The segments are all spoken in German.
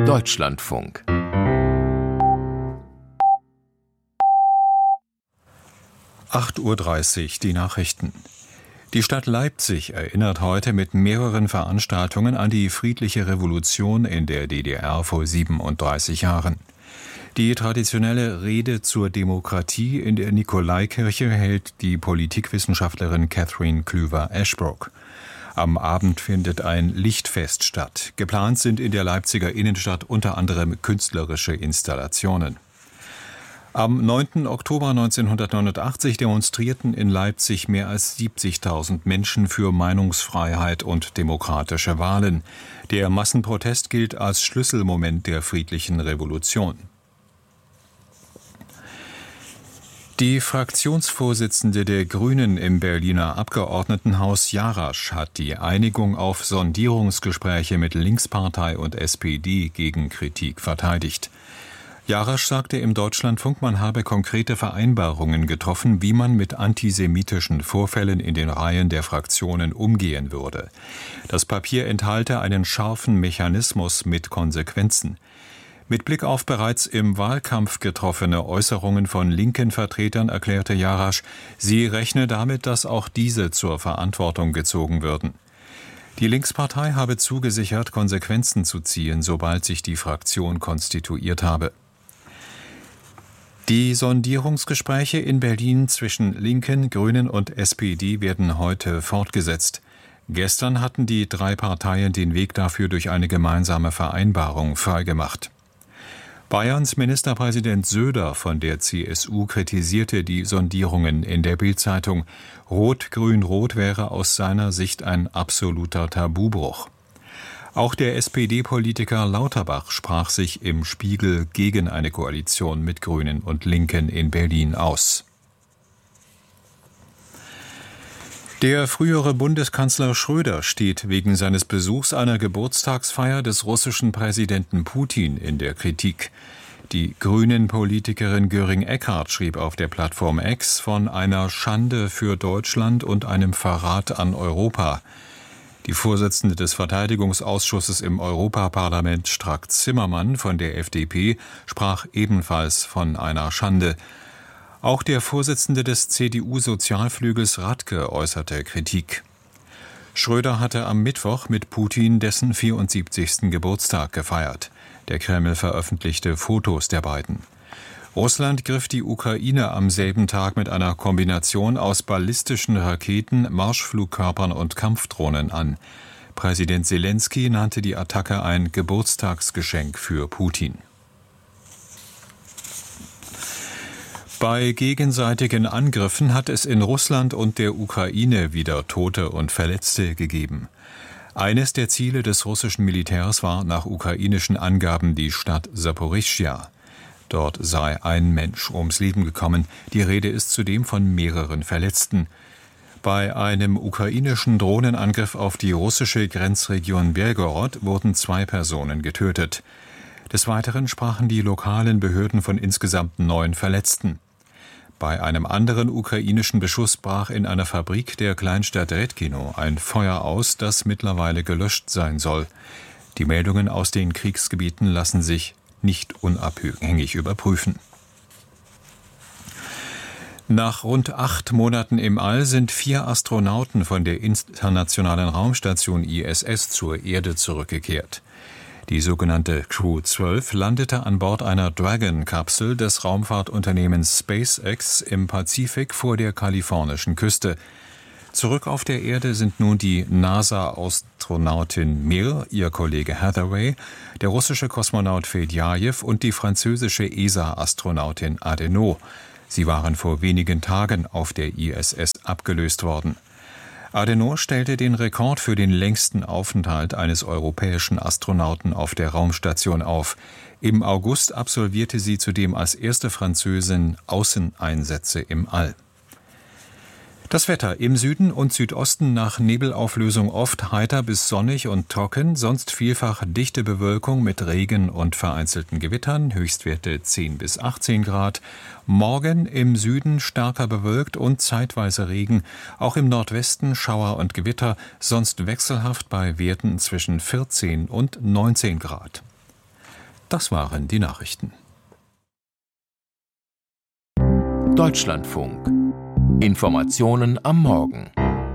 Deutschlandfunk. (8:30 Uhr) die Nachrichten. Die Stadt Leipzig erinnert heute mit mehreren Veranstaltungen an die friedliche Revolution in der DDR vor 37 Jahren. Die traditionelle Rede zur Demokratie in der Nikolaikirche hält die Politikwissenschaftlerin Catherine Klüver-Ashbrook. Am Abend findet ein Lichtfest statt. Geplant sind in der Leipziger Innenstadt unter anderem künstlerische Installationen. Am 9. Oktober 1989 demonstrierten in Leipzig mehr als 70.000 Menschen für Meinungsfreiheit und demokratische Wahlen. Der Massenprotest gilt als Schlüsselmoment der friedlichen Revolution. Die Fraktionsvorsitzende der Grünen im Berliner Abgeordnetenhaus Jarasch hat die Einigung auf Sondierungsgespräche mit Linkspartei und SPD gegen Kritik verteidigt. Jarasch sagte im Deutschlandfunk, man habe konkrete Vereinbarungen getroffen, wie man mit antisemitischen Vorfällen in den Reihen der Fraktionen umgehen würde. Das Papier enthalte einen scharfen Mechanismus mit Konsequenzen. Mit Blick auf bereits im Wahlkampf getroffene Äußerungen von linken Vertretern erklärte Jarasch, sie rechne damit, dass auch diese zur Verantwortung gezogen würden. Die Linkspartei habe zugesichert, Konsequenzen zu ziehen, sobald sich die Fraktion konstituiert habe. Die Sondierungsgespräche in Berlin zwischen Linken, Grünen und SPD werden heute fortgesetzt. Gestern hatten die drei Parteien den Weg dafür durch eine gemeinsame Vereinbarung freigemacht. Bayerns Ministerpräsident Söder von der CSU kritisierte die Sondierungen in der Bild-Zeitung. Rot-Grün-Rot wäre aus seiner Sicht ein absoluter Tabubruch. Auch der SPD-Politiker Lauterbach sprach sich im Spiegel gegen eine Koalition mit Grünen und Linken in Berlin aus. Der frühere Bundeskanzler Schröder steht wegen seines Besuchs einer Geburtstagsfeier des russischen Präsidenten Putin in der Kritik. Die Grünen-Politikerin Göring-Eckardt schrieb auf der Plattform X von einer Schande für Deutschland und einem Verrat an Europa. Die Vorsitzende des Verteidigungsausschusses im Europaparlament, Strack-Zimmermann von der FDP, sprach ebenfalls von einer Schande. Auch der Vorsitzende des CDU-Sozialflügels Radke äußerte Kritik. Schröder hatte am Mittwoch mit Putin dessen 74. Geburtstag gefeiert. Der Kreml veröffentlichte Fotos der beiden. Russland griff die Ukraine am selben Tag mit einer Kombination aus ballistischen Raketen, Marschflugkörpern und Kampfdrohnen an. Präsident Selenskyj nannte die Attacke ein Geburtstagsgeschenk für Putin. Bei gegenseitigen Angriffen hat es in Russland und der Ukraine wieder Tote und Verletzte gegeben. Eines der Ziele des russischen Militärs war nach ukrainischen Angaben die Stadt Saporischschja. Dort sei ein Mensch ums Leben gekommen. Die Rede ist zudem von mehreren Verletzten. Bei einem ukrainischen Drohnenangriff auf die russische Grenzregion Belgorod wurden 2 Personen getötet. Des Weiteren sprachen die lokalen Behörden von insgesamt 9 Verletzten. Bei einem anderen ukrainischen Beschuss brach in einer Fabrik der Kleinstadt Redkino ein Feuer aus, das mittlerweile gelöscht sein soll. Die Meldungen aus den Kriegsgebieten lassen sich nicht unabhängig überprüfen. Nach rund 8 Monaten im All sind 4 Astronauten von der internationalen Raumstation ISS zur Erde zurückgekehrt. Die sogenannte Crew 12 landete an Bord einer Dragon-Kapsel des Raumfahrtunternehmens SpaceX im Pazifik vor der kalifornischen Küste. Zurück auf der Erde sind nun die NASA-Astronautin Mir, ihr Kollege Hathaway, der russische Kosmonaut Fedjajew und die französische ESA-Astronautin Adenau. Sie waren vor wenigen Tagen auf der ISS abgelöst worden. Adenau stellte den Rekord für den längsten Aufenthalt eines europäischen Astronauten auf der Raumstation auf. Im August absolvierte sie zudem als erste Französin Außeneinsätze im All. Das Wetter: im Süden und Südosten nach Nebelauflösung oft heiter bis sonnig und trocken, sonst vielfach dichte Bewölkung mit Regen und vereinzelten Gewittern, Höchstwerte 10 bis 18 Grad. Morgen im Süden stärker bewölkt und zeitweise Regen, auch im Nordwesten Schauer und Gewitter, sonst wechselhaft bei Werten zwischen 14 und 19 Grad. Das waren die Nachrichten. Deutschlandfunk. Informationen am Morgen.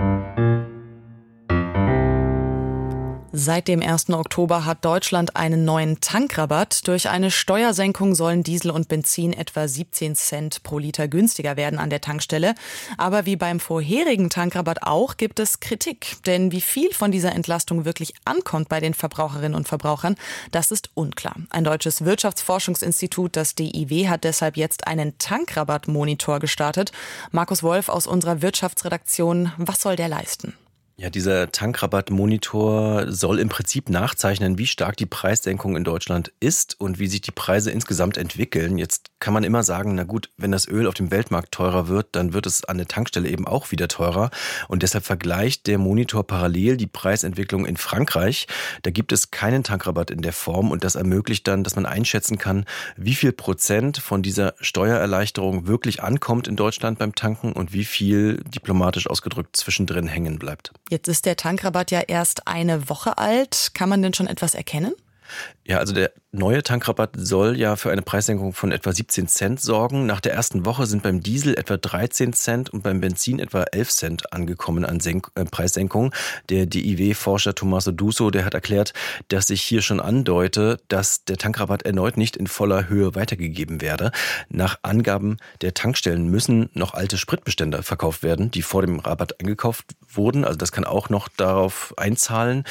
Seit dem 1. Oktober hat Deutschland einen neuen Tankrabatt. Durch eine Steuersenkung sollen Diesel und Benzin etwa 17 Cent pro Liter günstiger werden an der Tankstelle. Aber wie beim vorherigen Tankrabatt auch, gibt es Kritik. Denn wie viel von dieser Entlastung wirklich ankommt bei den Verbraucherinnen und Verbrauchern, das ist unklar. Ein deutsches Wirtschaftsforschungsinstitut, das DIW, hat deshalb jetzt einen Tankrabattmonitor gestartet. Markus Wolf aus unserer Wirtschaftsredaktion, was soll der leisten? Ja, dieser Tankrabattmonitor soll im Prinzip nachzeichnen, wie stark die Preissenkung in Deutschland ist und wie sich die Preise insgesamt entwickeln. Jetzt kann man immer sagen, na gut, wenn das Öl auf dem Weltmarkt teurer wird, dann wird es an der Tankstelle eben auch wieder teurer. Und deshalb vergleicht der Monitor parallel die Preisentwicklung in Frankreich. Da gibt es keinen Tankrabatt in der Form und das ermöglicht dann, dass man einschätzen kann, wie viel Prozent von dieser Steuererleichterung wirklich ankommt in Deutschland beim Tanken und wie viel diplomatisch ausgedrückt zwischendrin hängen bleibt. Jetzt ist der Tankrabatt ja erst eine Woche alt. Kann man denn schon etwas erkennen? Ja, also der neue Tankrabatt soll ja für eine Preissenkung von etwa 17 Cent sorgen. Nach der ersten Woche sind beim Diesel etwa 13 Cent und beim Benzin etwa 11 Cent angekommen an Preissenkung. Der DIW-Forscher Tommaso Duso, der hat erklärt, dass sich hier schon andeute, dass der Tankrabatt erneut nicht in voller Höhe weitergegeben werde. Nach Angaben der Tankstellen müssen noch alte Spritbestände verkauft werden, die vor dem Rabatt eingekauft wurden. Also das kann auch noch darauf einzahlen.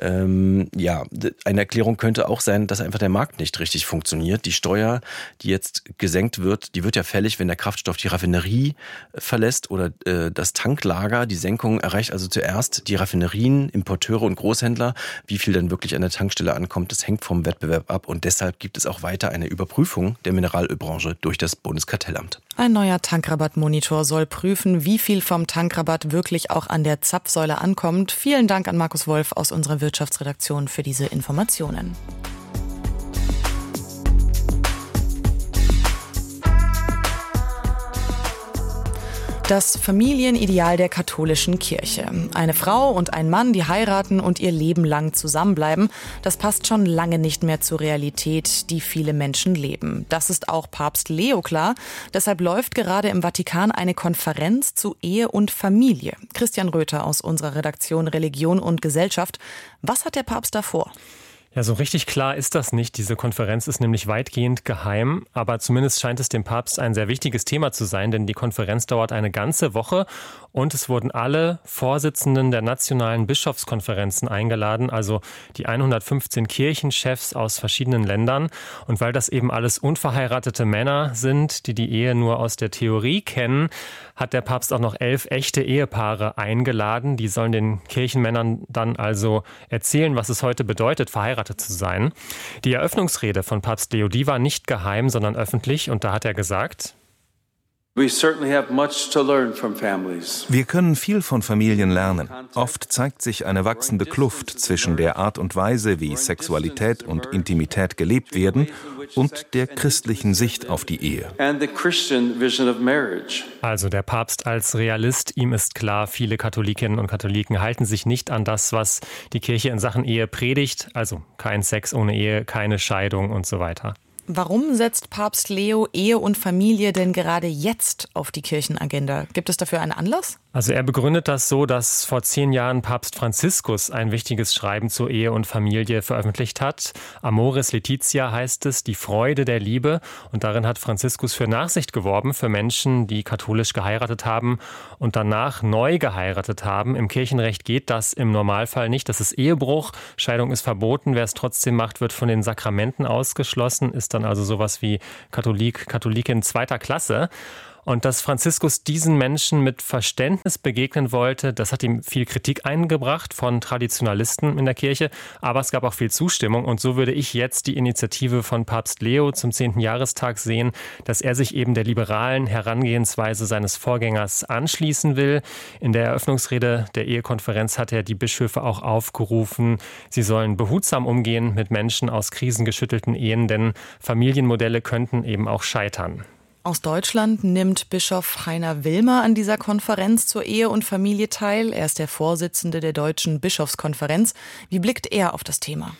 Eine Erklärung könnte auch sein, dass einfach der Markt nicht richtig funktioniert. Die Steuer, die jetzt gesenkt wird, die wird ja fällig, wenn der Kraftstoff die Raffinerie verlässt oder das Tanklager. Die Senkung erreicht also zuerst die Raffinerien, Importeure und Großhändler. Wie viel dann wirklich an der Tankstelle ankommt, das hängt vom Wettbewerb ab. Und deshalb gibt es auch weiter eine Überprüfung der Mineralölbranche durch das Bundeskartellamt. Ein neuer Tankrabattmonitor soll prüfen, wie viel vom Tankrabatt wirklich auch an der Zapfsäule ankommt. Vielen Dank an Markus Wolf aus unserer Wirtschaftsredaktion für diese Informationen. Das Familienideal der katholischen Kirche. Eine Frau und ein Mann, die heiraten und ihr Leben lang zusammenbleiben, das passt schon lange nicht mehr zur Realität, die viele Menschen leben. Das ist auch Papst Leo klar. Deshalb läuft gerade im Vatikan eine Konferenz zu Ehe und Familie. Christian Röther aus unserer Redaktion Religion und Gesellschaft. Was hat der Papst da vor? Ja, so richtig klar ist das nicht. Diese Konferenz ist nämlich weitgehend geheim, aber zumindest scheint es dem Papst ein sehr wichtiges Thema zu sein, denn die Konferenz dauert eine ganze Woche und es wurden alle Vorsitzenden der nationalen Bischofskonferenzen eingeladen, also die 115 Kirchenchefs aus verschiedenen Ländern. Und weil das eben alles unverheiratete Männer sind, die die Ehe nur aus der Theorie kennen, hat der Papst auch noch 11 echte Ehepaare eingeladen. Die sollen den Kirchenmännern dann also erzählen, was es heute bedeutet, verheiratet zu sein. Die Eröffnungsrede von Papst Leo, die war nicht geheim, sondern öffentlich. Und da hat er gesagt: Wir können viel von Familien lernen. Oft zeigt sich eine wachsende Kluft zwischen der Art und Weise, wie Sexualität und Intimität gelebt werden, und der christlichen Sicht auf die Ehe. Also der Papst als Realist, ihm ist klar, viele Katholikinnen und Katholiken halten sich nicht an das, was die Kirche in Sachen Ehe predigt, also kein Sex ohne Ehe, keine Scheidung und so weiter. Warum setzt Papst Leo Ehe und Familie denn gerade jetzt auf die Kirchenagenda? Gibt es dafür einen Anlass? Also er begründet das so, dass vor 10 Jahren Papst Franziskus ein wichtiges Schreiben zur Ehe und Familie veröffentlicht hat. Amoris Laetitia heißt es, die Freude der Liebe. Und darin hat Franziskus für Nachsicht geworben für Menschen, die katholisch geheiratet haben und danach neu geheiratet haben. Im Kirchenrecht geht das im Normalfall nicht. Das ist Ehebruch. Scheidung ist verboten. Wer es trotzdem macht, wird von den Sakramenten ausgeschlossen, ist dann also sowas wie Katholikin zweiter Klasse. Und dass Franziskus diesen Menschen mit Verständnis begegnen wollte, das hat ihm viel Kritik eingebracht von Traditionalisten in der Kirche. Aber es gab auch viel Zustimmung. Und so würde ich jetzt die Initiative von Papst Leo zum 10. Jahrestag sehen, dass er sich eben der liberalen Herangehensweise seines Vorgängers anschließen will. In der Eröffnungsrede der Ehekonferenz hat er die Bischöfe auch aufgerufen, sie sollen behutsam umgehen mit Menschen aus krisengeschüttelten Ehen, denn Familienmodelle könnten eben auch scheitern. Aus Deutschland nimmt Bischof Heiner Wilmer an dieser Konferenz zur Ehe und Familie teil. Er ist der Vorsitzende der Deutschen Bischofskonferenz. Wie blickt er auf das Thema?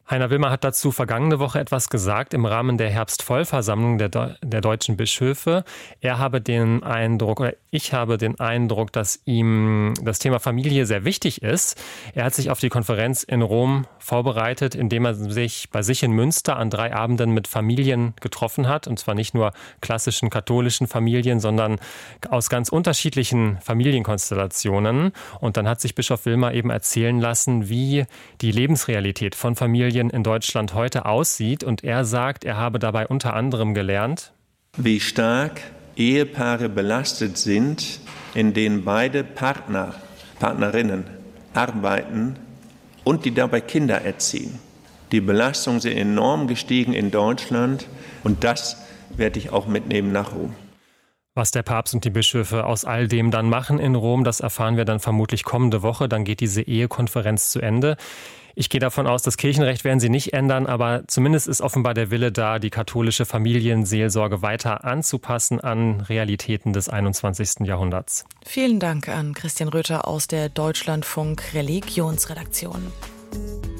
Heiner Wilmer hat dazu vergangene Woche etwas gesagt im Rahmen der Herbstvollversammlung der deutschen Bischöfe. Ich habe den Eindruck, dass ihm das Thema Familie sehr wichtig ist. Er hat sich auf die Konferenz in Rom vorbereitet, indem er sich bei sich in Münster an 3 Abenden mit Familien getroffen hat. Und zwar nicht nur klassischen katholischen Familien, sondern aus ganz unterschiedlichen Familienkonstellationen. Und dann hat sich Bischof Wilmer eben erzählen lassen, wie die Lebensrealität von Familien in Deutschland heute aussieht. Und er sagt, er habe dabei unter anderem gelernt, wie stark Ehepaare belastet sind, in denen beide Partnerinnen arbeiten und die dabei Kinder erziehen. Die Belastungen sind enorm gestiegen in Deutschland und das werde ich auch mitnehmen nach Rom. Was der Papst und die Bischöfe aus all dem dann machen in Rom, das erfahren wir dann vermutlich kommende Woche. Dann geht diese Ehekonferenz zu Ende. Ich gehe davon aus, das Kirchenrecht werden sie nicht ändern, aber zumindest ist offenbar der Wille da, die katholische Familienseelsorge weiter anzupassen an Realitäten des 21. Jahrhunderts. Vielen Dank an Christian Röther aus der Deutschlandfunk Religionsredaktion.